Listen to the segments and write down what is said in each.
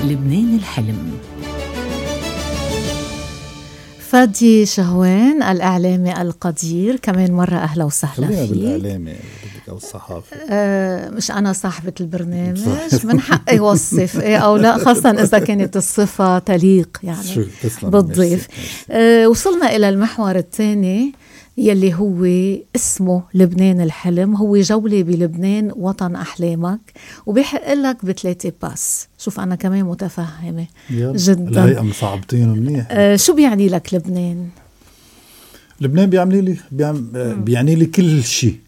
لبنان الحلم. فادي شهوان الإعلامي القدير، كمان مرة أهلا وسهلا خلينا فيك. بالإعلامي أو الصحافة. مش أنا صاحبة البرنامج، من حقي وصف أو لا، خاصة إذا كانت الصفة تليق يعني بالضيف. وصلنا إلى المحور الثاني يلي هو اسمه لبنان الحلم. هو جولة بلبنان وطن أحلامك، وبيحق لك ب3 باس. شوف أنا كمان متفهمة جدا. الهيئة مصعبتين منيح. شو بيعني لك لبنان؟ لبنان بيعني لي كل شيء،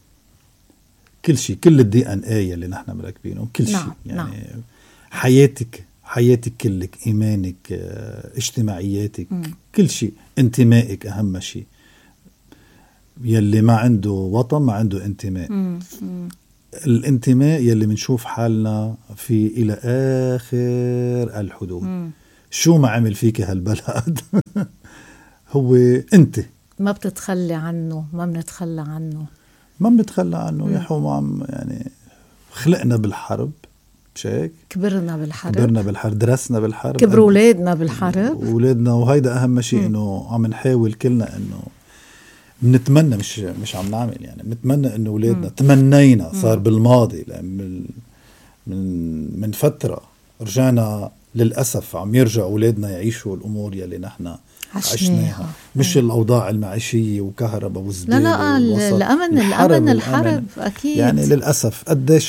كل الدي ان اي اللي نحن مركبينه، كل شيء يعني حياتك كلك، ايمانك، اجتماعياتك، كل شيء، انتمائك اهم شيء. يلي ما عنده وطن ما عنده انتماء. الانتماء يلي منشوف حالنا في إلى آخر الحدود. شو ما عمل فيك هالبلد هو أنت ما بتتخلى عنه، ما بنتخلى عنه. يا حوم، يعني خلقنا بالحرب، شايك كبرنا بالحرب، درسنا بالحرب، كبروا أولادنا بالحرب، وهيدا أهم شيء. إنه عم نحاول كلنا إنه بنتمنى، مش عم نعمل يعني، بنتمنى انه اولادنا، تمنينا صار بالماضي، من فترة رجعنا للأسف عم يرجع اولادنا يعيشوا الامور يلي نحن عشناها. مش الاوضاع المعيشية وكهرباء وزبالة. لا الامن اكيد يعني للأسف.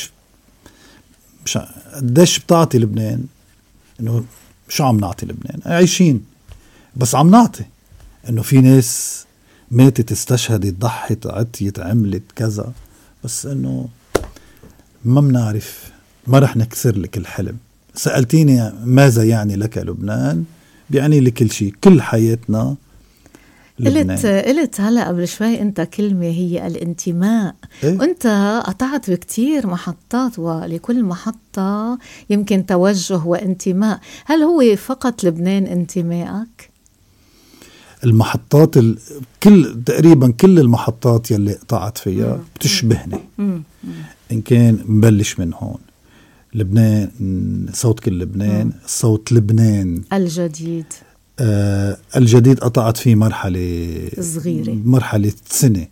قديش بتعطي لبنان، انه شو عم نعطي لبنان؟ عايشين بس عم نعطي، انه في ناس ماتت، استشهدت، ضحت، عطيت، عملت كذا، بس انه ما بنعرف. ما رح نكسر لك الحلم. سألتيني ماذا يعني لك لبنان؟ بيعني لي كل شيء، كل حياتنا لبنان. قلت هلا قبل شوي انت كلمة هي الانتماء. وانت قطعت بكتير محطات، ولكل محطة يمكن توجه وانتماء. هل هو فقط لبنان انتمائك؟ المحطات تقريبا كل المحطات يلي قطعت فيها بتشبهني. إن كان مبلش من هون لبنان، صوت كل لبنان، صوت لبنان الجديد. الجديد قطعت فيه مرحلة صغيرة، مرحلة سنة.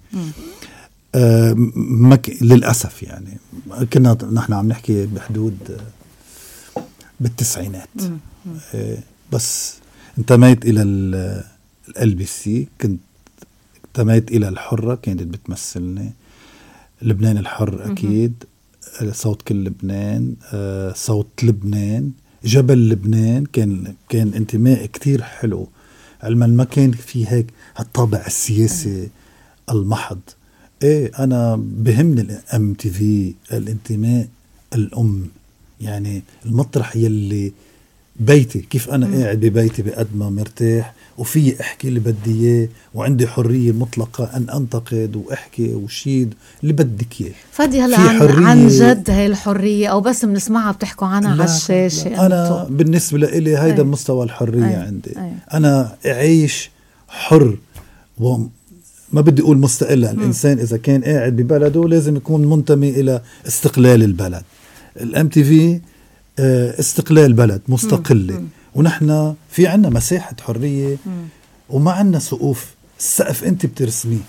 للأسف يعني كنا نحن عم نحكي بحدود بالتسعينات. بس انتميت إلى LBC، كنت انتميت إلى الحرة، كانت بتمثلني. لبنان الحر أكيد، صوت كل لبنان، صوت لبنان، جبل لبنان، كان انتماء كتير حلو. علما ما كان في هيك هالطابع السياسي المحض. أنا بهمني MTV الانتماء، يعني المطرح يلي بيتي، كيف أنا قاعد ببيتي بقد ما مرتاح، وفي أحكي اللي بدي إياه، وعندي حرية مطلقة أن أنتقد وأحكي وشيد اللي بدك إياه. فادي هلا عن جد هاي الحرية، أو بس بنسمعها بتحكوا عنها على الشاشة؟ أنا بالنسبة لي هيدا مستوى الحرية عندي. أنا أعيش حر، وما بدي أقول مستقلة. الإنسان إذا كان قاعد ببلده لازم يكون منتمي إلى استقلال البلد. الMTV استقلال بلد مستقلة، ونحن في عنا مساحة حرية، وما عنا سقوف. السقف انت بترسميه.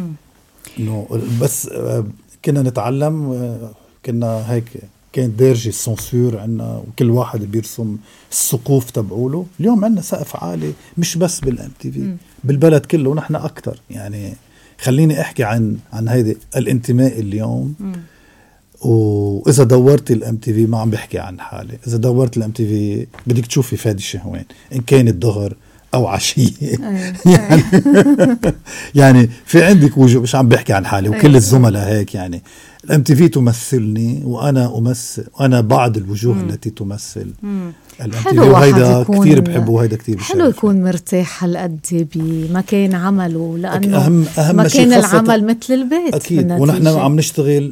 بس كنا نتعلم، كنا هيك، كانت دارجة السنسور عنا، وكل واحد بيرسم السقوف تبعوله. اليوم عنا سقف عالي، مش بس بالMTV، بالبلد كله، ونحن أكتر. يعني خليني أحكي عن هيدا الانتماء اليوم. وإذا دورت الMTV، ما عم بحكي عن حالي، إذا دورت الMTV بدك تشوفي فادي شهوان، إن كانت ظهر أو عشية. يعني في عندك وجوه، مش عم بحكي عن حالي وكل الزملاء هيك. يعني الMTV تمثلني، وأنا بعض الوجوه التي تمثل الMTV، وهيدا كتير بحبه، وهيدا كتير بشارك. حلو يكون مرتاح هالقد بمكان عمله، لأنه أهم مكان العمل مثل البيت أكيد. ونحن عم نشتغل،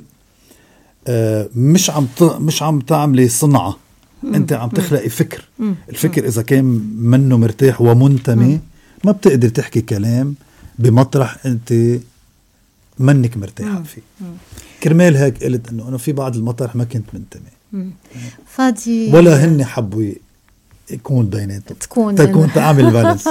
مش عم تعملي صنعة، انت عم تخلقي فكر. الفكر اذا كان منه مرتاح ومنتمي، ما بتقدر تحكي كلام بمطرح انت منك مرتاحة فيه. كرمال هيك قلت انه انا في بعض المطرح ما كنت منتمي، فادي، ولا هن حبوا يكون بيناتهم تكون تعمل بالانس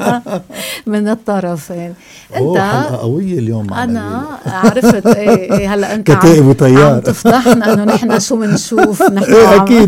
من الطرفين. انت حلقة قوية اليوم انا عرفت ايه هلا انت كتائب وتيار عم تفضحنا انه نحن شو بنشوف نحن اكيد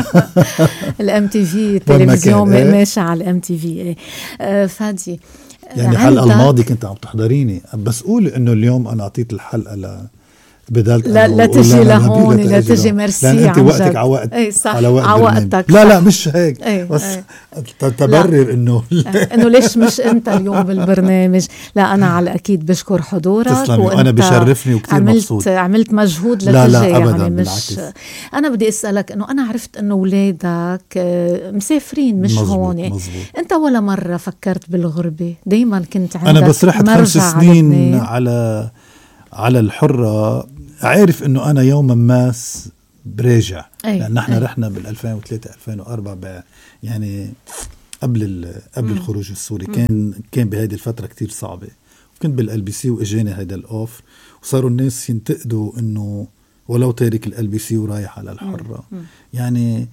الام تي في التلفزيون ماشي على الام تي في. فادي يعني الحلقة الماضية كنت عم تحضريني، بس قول انه اليوم انا اعطيت الحلقة لا تجي لهون، لا تجي ميرسي، لأن أنت وقتك عوقت على وقتك. لا مش هيك بس تبرر إنه ليش مش أنت اليوم بالبرنامج. لا أنا على أكيد بشكر حضورك، وأنا بشرفني وكتير مبسوط. عملت مجهود لتجي. لا أبدا يعني مش أنا بدي أسألك إنه أنا عرفت إنه أولادك مسافرين مش هون. أنت ولا مرة فكرت بالغربة؟ دايما كنت عندك. أنا بس رحت 5 سنين على الحرة، عارف انه انا يوما ما براجع، لان احنا رحنا بال2003 2004 يعني قبل الخروج السوري. كان بهذه الفترة كتير صعبة، وكنت بالLBC واجاني هيدا الاوف، وصاروا الناس ينتقدوا انه ولو تارك الLBC ورايح على الحرة. يعني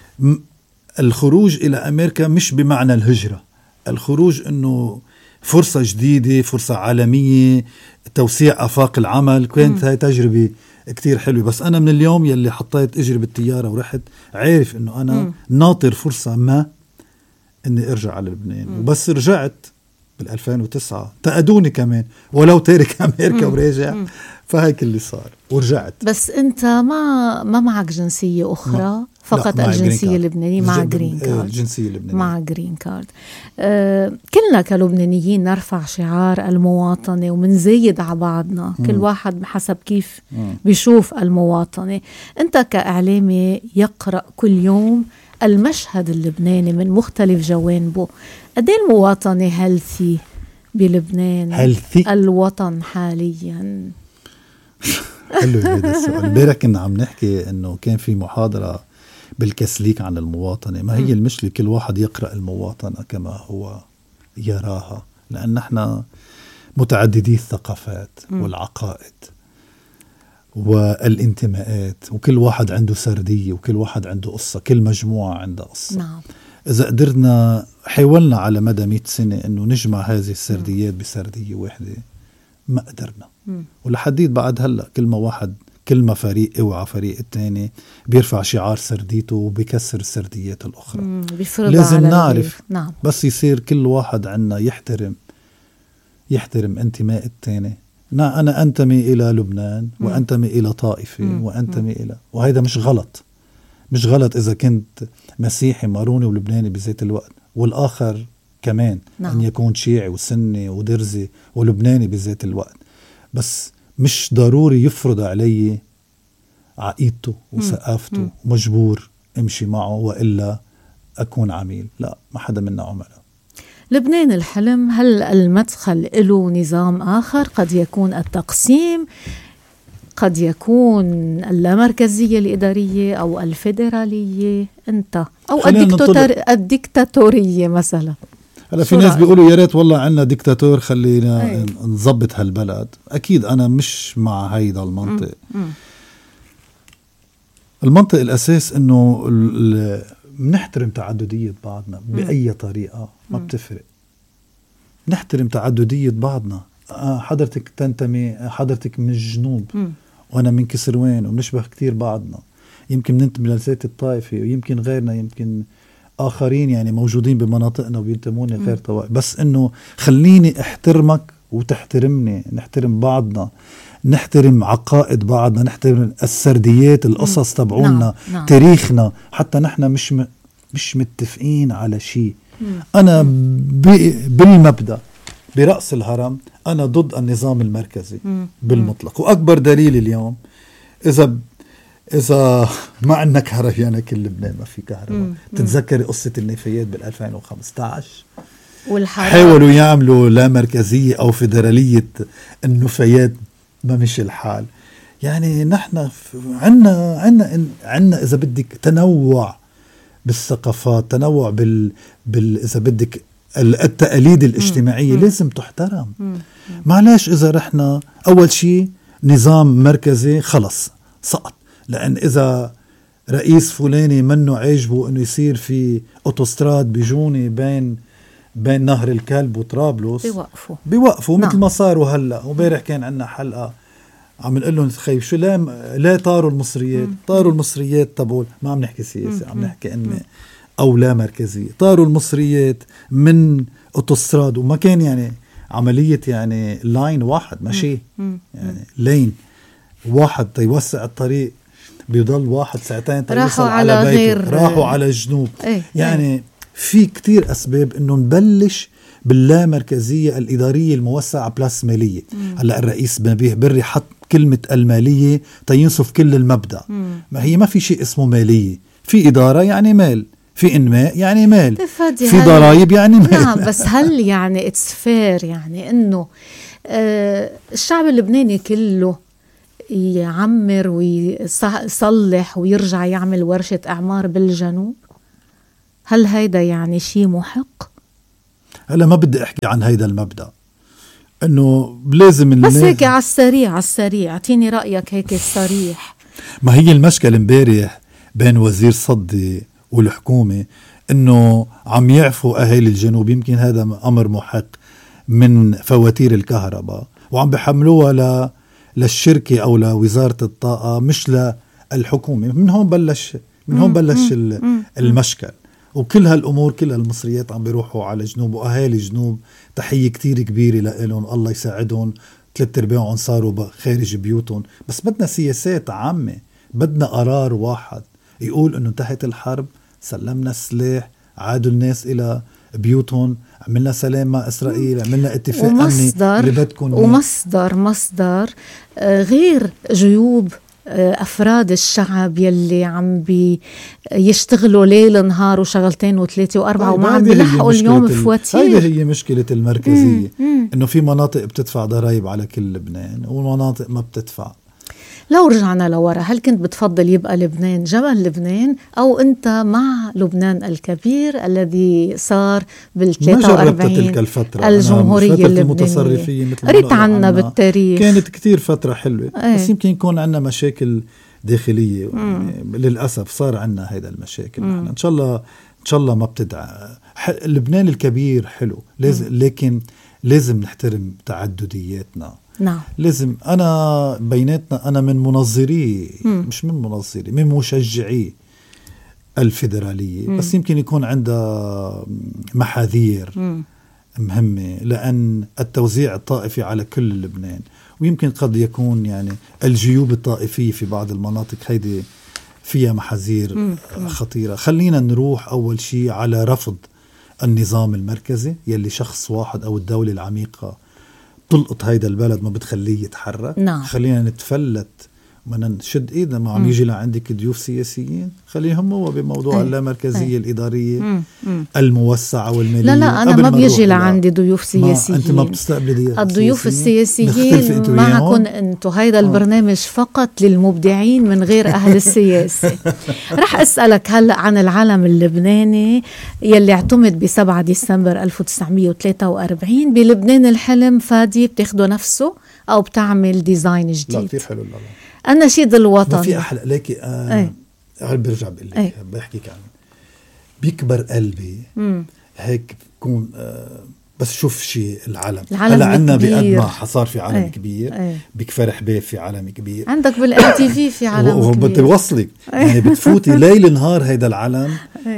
الخروج الى امريكا مش بمعنى الهجرة، الخروج انه فرصة جديدة، فرصة عالمية، توسيع آفاق العمل. كانت هاي تجربة كتير حلوة. بس أنا من اليوم يلي حطيت إجري بالطيارة ورحت، عارف إنه أنا ناطر فرصة ما إني أرجع على لبنان. وبس رجعت بال2009 تقدوني كمان ولو تارك أمريكا وراجع، فهيك اللي صار ورجعت. بس أنت ما معك جنسية أخرى؟ فقط الجنسية اللبنانية مع جرين كارد. الجنسية اللبنانية مع جرين كارد. كلنا كلبنانيين نرفع شعار المواطنة ومنزايد على بعضنا. كل واحد بحسب كيف بيشوف المواطنة. أنت كإعلامي يقرأ كل يوم المشهد اللبناني من مختلف جوانبه، قد ايه المواطنة هيلثي بلبنان؟ هيلثي الوطن حاليا. حلو هذا السؤال. امبارح كنا عم نحكي انه كان في محاضرة بالكسليك عن المواطنة. ما هي المشكلة؟ كل واحد يقرأ المواطنة كما هو يراها، لأن نحن متعددي الثقافات والعقائد والانتماءات، وكل واحد عنده سردية، وكل واحد عنده قصة، كل مجموعة عندها قصة. نعم. إذا قدرنا حاولنا على مدى 100 سنة أنه نجمع هذه السرديات بسردية واحدة، ما قدرنا. ولحديد بعد هلأ كل ما فريق اوعى فريق التاني بيرفع شعار سرديته وبيكسر السرديات الأخرى. لازم نعرف. نعم. بس يصير كل واحد عنا يحترم انتماء التاني. أنا أنتمي إلى لبنان وأنتمي إلى طائفة وأنتمي إلى، وهذا مش غلط إذا كنت مسيحي ماروني ولبناني بذات الوقت، والآخر كمان أن يكون شيعي وسني ودرزي ولبناني بذات الوقت. بس مش ضروري يفرض علي عقيدته وثقافته ومجبور امشي معه وإلا أكون عميل. لا، ما حدا منا عملاء. لبنان الحلم، هل المدخل له نظام آخر؟ قد يكون التقسيم، قد يكون اللامركزية الإدارية أو الفيدرالية أو الديكتاتورية مثلا. هلا في ناس بيقولوا يا ريت والله عنا ديكتاتور خلينا نضبط هالبلد. أكيد أنا مش مع هيدا المنطق. المنطق الأساس إنه نحترم تعددية بعضنا بأي طريقة، ما بتفرق. نحترم تعددية بعضنا. حضرتك تنتمي، حضرتك من الجنوب وأنا من كسروان وبنشبه كتير بعضنا. يمكن ننتمي لذات الطائفة، ويمكن غيرنا، يمكن آخرين يعني موجودين بمناطقنا وبينتمون غير طوائف. بس إنه خليني احترمك وتحترمني، نحترم بعضنا، نحترم عقائد بعضنا، نحترم السرديات، القصص تبعونا، تاريخنا. حتى نحن مش متفقين على شيء. أنا بالمبدأ برأس الهرم أنا ضد النظام المركزي بالمطلق. وأكبر دليل اليوم إذا ما عندنا كهرباء، يعني كل لبنان ما في كهرباء. تتذكري قصة النفايات بال2015 حاولوا يعملوا لا مركزية أو فيدرالية النفايات، ما مش الحال. يعني نحن عنا إذا بدك تنوع بالثقافات، تنوع إذا بدك التقاليد الاجتماعية لازم تحترم. معلش إذا رحنا أول شيء نظام مركزي خلص سقط، لأن إذا رئيس فلاني منه عجبه انه يصير في اوتوستراد بيجوني بين نهر الكلب وطرابلس، بيوقفوا مثل ما صاروا هلا. وبارح كان عندنا حلقة عم نقول لهم خيب شو لا طاروا المصريات تبول، ما عم نحكي سياسة، عم نحكي ان او لا مركزية. طاروا المصريات من اوتوستراد، وما كان يعني عملية يعني لاين واحد ماشي، يعني لين واحد تيوسع الطريق، بيضل واحد ساعتين تيوصل على بيته، راحوا على الجنوب. يعني في كتير أسباب إنه نبلش باللامركزية الإدارية الموسعة بلاس مالية. هلأ الرئيس نبيه بري حط كلمة المالية تينصف كل المبدأ. ما في شيء اسمه مالية، في إدارة يعني مال، في إنماء يعني مال، في ضرائب يعني مال. نعم، بس هل يعني it's fair يعني إنه الشعب اللبناني كله يعمر ويصلح ويرجع يعمل ورشة أعمار بالجنوب؟ هل هيدا يعني شيء محق؟ هلا ما بدي أحكي عن هيدا المبدأ، إنه لازم بس هيك على السريع اعطيني رأيك هيك صريح. ما هي المشكلة امبارح بين وزير صدي والحكومة، إنه عم يعفوا أهالي الجنوب، يمكن هذا أمر محق، من فواتير الكهرباء، وعم بحملوها للشركة أو لوزارة الطاقة مش للحكومة. من هون بلش المشكل. وكل هالأمور كل هالمصريات عم بيروحوا على جنوب، وأهالي جنوب تحية كتير كبيرة لهم، الله يساعدهم. 3/4 صاروا خارج بيوتهم. بس بدنا سياسات عامة، بدنا قرار واحد يقول إنه انتهت الحرب، سلمنا السلاح، عادوا الناس إلى بيوتهم، عملنا سلام مع إسرائيل، عملنا اتفاق أمني اللي بدكم. ومصدر غير جيوب أفراد الشعب يلي عم يشتغلوا ليل نهار وشغلتين وثلاثة وأربعة وما عم بيلحقوا اليوم فواتير. هذه هي مشكلة المركزية. إنه في مناطق بتدفع ضرائب على كل لبنان ومناطق ما بتدفع. لو رجعنا لورا، هل كنت بتفضل يبقى لبنان جبل لبنان، أو أنت مع لبنان الكبير الذي صار بال43 الجمهورية اللبنانية؟ قريت عنا بالتاريخ، كانت كتير فترة حلوة. بس يمكن يكون عنا مشاكل داخلية. للأسف صار عنا هيدا المشاكل. إن شاء الله ما بتدعى. لبنان الكبير حلو، لكن لازم نحترم تعددياتنا. نعم. لازم. أنا بيناتنا أنا من منظري، مش من منظري، من مشجعي الفيدرالية. بس يمكن يكون عندها محاذير مهمة، لأن التوزيع الطائفي على كل لبنان، ويمكن قد يكون يعني الجيوب الطائفية في بعض المناطق هيدي فيها محاذير خطيرة. خلينا نروح أول شيء على رفض النظام المركزي يلي شخص واحد أو الدولة العميقة تلقط هيدا البلد ما بتخليه يتحرك. نعم. خلينا نتفلت، ما نشد ايدنا. ما عم يجي لعندك ضيوف سياسيين، خليهم هو بموضوع اللامركزية الإدارية الموسعة والمالية. لا أنا ما بيجي لعندي ضيوف سياسيين. أنت ما بتستقبلي الضيوف السياسيين معكم أنتو. هيدا البرنامج فقط للمبدعين من غير أهل السياسة. رح أسألك هلأ عن العلم اللبناني يلي اعتمد ب7 ديسمبر 1943 بلبنان. الحلم فادي بتاخده نفسه أو بتعمل ديزاين جديد؟ لا كتير حلو. النشيد الوطني ما في أحلى ليكي. برجع بقول لك بحكيك عن بيكبر قلبي هيك بكون بس شوف شيء العالم. هلا عنا بقد ما صار في عالم كبير. بكفر حباب في عالم كبير. عندك بالMTV في عالم كبير. بدي وصلك يعني بتفوتي ليل نهار هيدا العالم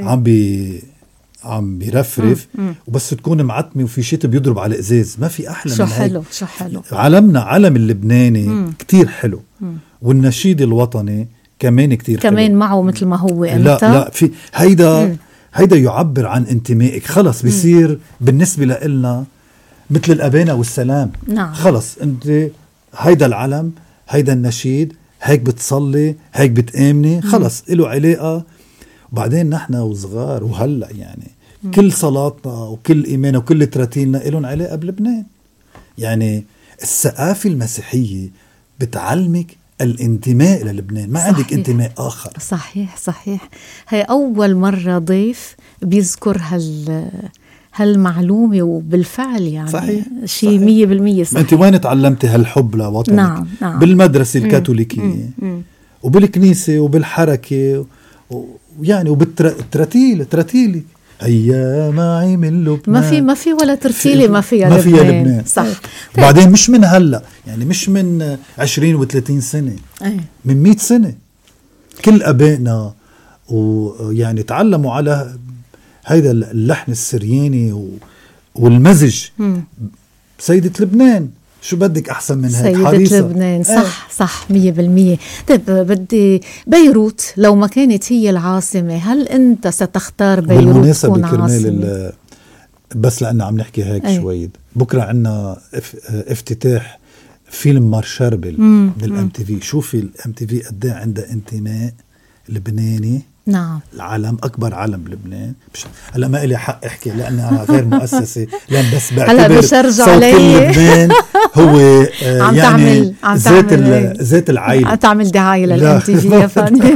عم بيرفرف. وبس تكون معتمة وفي شيء بيضرب على إزاز. ما في أحلى من هيك. شو حلو. عالمنا عالم اللبناني كتير حلو. والنشيد الوطني كمان كتير كمان حلو. معه مثل ما هو. لا في هيدا يعبر عن انتمائك. خلص بيصير بالنسبة لنا مثل الأبانة والسلام. نعم. خلص انت هيدا العلم، هيدا النشيد، هيك بتصلي، هيك بتآمني. خلص له علاقة. وبعدين نحن وصغار وهلأ يعني كل صلاتنا وكل إيماننا وكل تراتيلنا لهم علاقة بلبنان. يعني الثقافة المسيحية بتعلمك الانتماء للبنان. ما عندك انتماء آخر. صحيح. هي أول مرة ضيف بيذكر هالمعلومة وبالفعل يعني صحيح. شيء 100% صحيح. أنت وين تعلمتي هالحب لوطنك؟ نعم. بالمدرسة الكاثوليكية وبالكنيسة وبالحركة ويعني وبالترتيلي هيا معي من لبنان. ما في ولا ترتيلي ما فيها لبنان. صح. بعدين مش من هلا، يعني مش من 20 و30 سنة، من 100 سنة كل أبائنا ويعني تعلموا على هيدا اللحن السرياني والمزج. سيدة لبنان، شو بدك أحسن من هيك؟ سيدة لبنان. صح 100%. طيب بدي بيروت لو ما كانت هي العاصمة، هل أنت ستختار بيروت تكون عاصمة؟ بس لأنه عم نحكي هيك شوي، بكرة عنا افتتاح فيلم مارشاربل من الMTV. شوفي الMTV قد عندها انتماء لبناني. نعم. العالم أكبر عالم بلبنان. هلا ما إلي حق أحكي لأنها غير مؤسسة، لأن بس بعتبر صوت لبنان هو يعني ذات العائلة. عم تعمل دعاية للMTV يا فاني.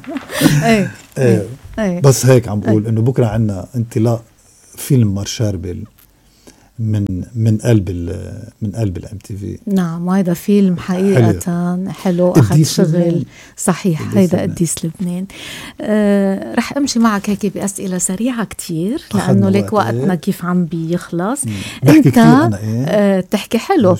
بس هيك عم بقول إنه بكرة عنا انطلاق فيلم مارشاربل من قلب الMTV. نعم، وهذا فيلم حقيقة حلو أخذ شغل. صحيح، هيدا قديس لبنان. رح أمشي معك هيك بأسئلة سريعة كتير لأنه لك وقتنا كيف عم بيخلص. أنت تحكي حلو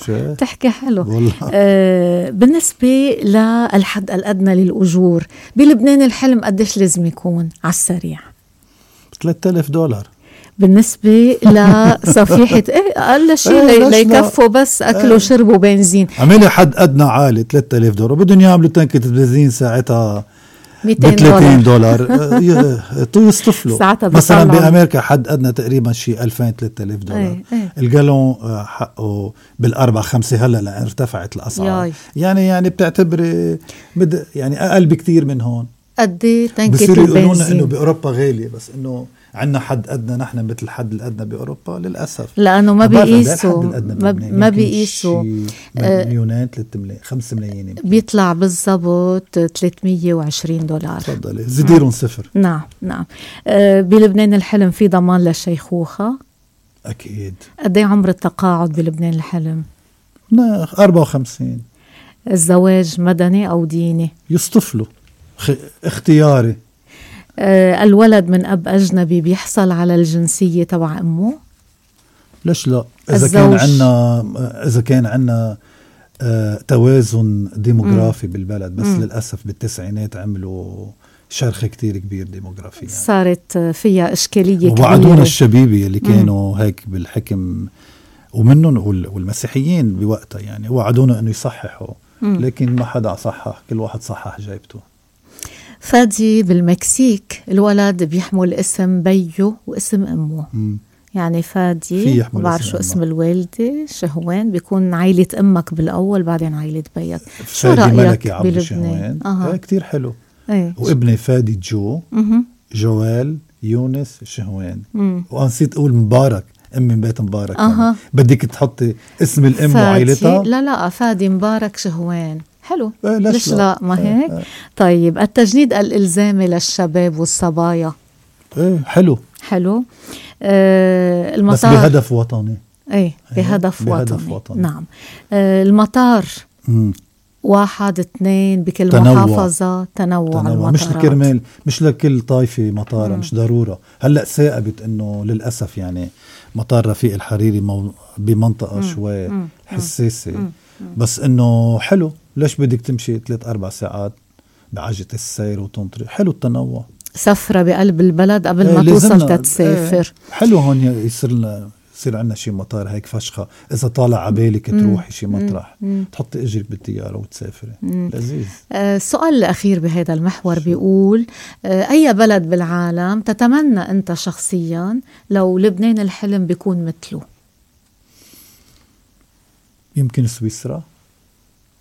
بالنسبة للحد الأدنى للأجور بلبنان، الحلم قديش لازم يكون على السريع؟ $3000 بالنسبة لصفيحة أقل شيء ليكفوا بس أكل وشرب وبنزين. عملي حد أدنى عالي $3000 بدهم يعملوا تنكة بنزين ساعتها $200 يصطفلوا. مثلا بأمريكا حد أدنى تقريبا شيء $2000-$3000. الجالون حقه $4-5 هلا لأن ارتفعت الأسعار. يعني بتعتبري يعني أقل بكتير من هون. قد تنكة بصير يقولون إنه بأوروبا غالية، بس إنه عنا حد أدنى نحن مثل الحد الأدنى بأوروبا للأسف، لأنه ما بيقيسوا مليونين 5 ملايين بيطلع بالضبط $320. تفضلي زديرون صفر. نعم. بلبنان الحلم في ضمان للشيخوخة أكيد. قد ايه عمر التقاعد بلبنان الحلم؟ 54. الزواج مدني أو ديني؟ يصطفلوا اختياري. الولد من أب أجنبي بيحصل على الجنسية تبع أمه؟ ليش لا؟ إذا كان عنا توازن ديموغرافي بالبلد، بس للأسف بالتسعينات عملوا شرخ كتير كبير ديموغرافيا، يعني صارت فيها إشكالية كبيرة. ووعدونا الشبيبية اللي كانوا هيك بالحكم ومنهم والمسيحيين بوقتها، يعني وعدونا أنه يصححوا، لكن ما حدا صحح، كل واحد صحح جايبته. فادي بالمكسيك الولد بيحمل اسم بيه واسم أمه. يعني فادي ما بعرف شو اسم الوالدة، شهوان بيكون عائلة أمك بالأول بعدين عائلة بيك. شو رأيك بلبنان؟ كتير حلو. وابني فادي جوال يونس شهوان. وأنسيت أقول مبارك، أمي من بيت مبارك. بدك تحطي اسم الأم وعائلتها؟ لا فادي مبارك شهوان. حلو. ليش لا؟ ما هيك. طيب التجنيد الإلزامي للشباب والصبايا حلو. المطار بس بهدف وطني. بهدف وطني. نعم. المطار 1 2 بكل محافظة. تنوع المطارات، مش لكل طائفة مطارة. مش ضرورة. هلأ ثاقبت انه للأسف يعني مطار رفيق الحريري بمنطقة شوي حساسة، بس انه حلو. ليش بدك تمشي 3-4 ساعات بعجلة السير وتنطري؟ حلو التنوع. سفرة بقلب البلد قبل ما توصل تتسافر. حلو هون يصير عنا شي مطار هيك فشخة، إذا طالع عبالك تروحي شي مطرح تحطي إجرك بالطيارة وتسافري. لذيذ. السؤال الأخير بهذا المحور بيقول أي بلد بالعالم تتمنى أنت شخصيا لو لبنان الحلم بيكون مثله؟ يمكن سويسرا.